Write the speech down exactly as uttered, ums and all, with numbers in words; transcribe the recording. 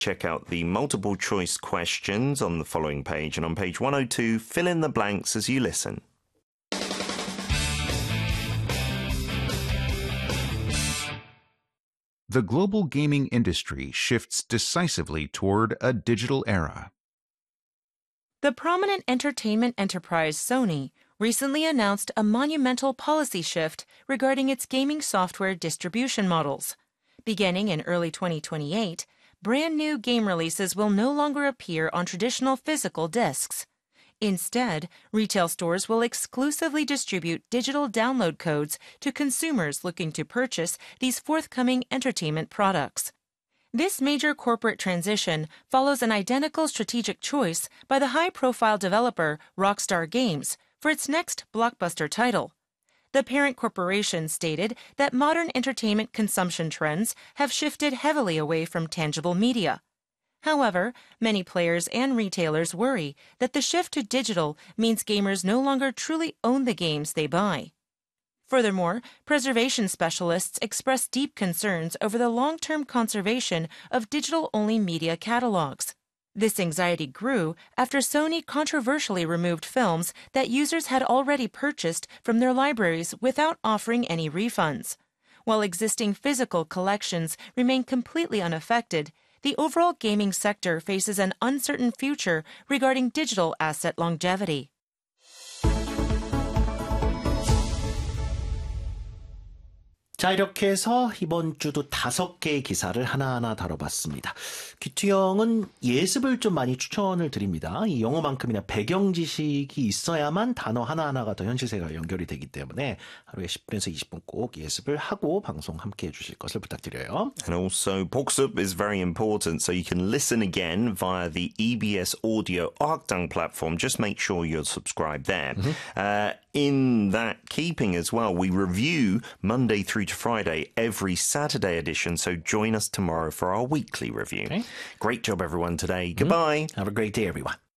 Check out the multiple choice questions on the following page, and on page one oh two, fill in the blanks as you listen. The global gaming industry shifts decisively toward a digital era. The prominent entertainment enterprise Sony recently announced a monumental policy shift regarding its gaming software distribution models. Beginning in early twenty twenty-eight, brand new game releases will no longer appear on traditional physical discs. Instead, retail stores will exclusively distribute digital download codes to consumers looking to purchase these forthcoming entertainment products. This major corporate transition follows an identical strategic choice by the high-profile developer Rockstar Games for its next blockbuster title. The parent corporation stated that modern entertainment consumption trends have shifted heavily away from tangible media. However, many players and retailers worry that the shift to digital means gamers no longer truly own the games they buy. Furthermore, preservation specialists express deep concerns over the long-term conservation of digital-only media catalogs. This anxiety grew after Sony controversially removed films that users had already purchased from their libraries without offering any refunds. While existing physical collections remain completely unaffected, the overall gaming sector faces an uncertain future regarding digital asset longevity. 자, 이렇게 해서 이번 주도 다섯 개의 기사를 하나하나 다뤄봤습니다. 귀투형은 예습을 좀 많이 추천을 드립니다. 이 영어만큼이나 배경 지식이 있어야만 단어 하나하나가 더 현실세계와 연결이 되기 때문에 하루에 십 분에서 이십 분 꼭 예습을 하고 방송 함께 해주실 것을 부탁드려요. And also, 복습 is very important, so you can listen again via the E B S Audio Arkdang platform. Just make sure you're subscribed there. Mm-hmm. Uh, in that keeping as well, we review Monday through to Friday every Saturday edition, so join us tomorrow for our weekly review. Okay. Great job, everyone, today. Goodbye. Mm-hmm. Have a great day, everyone.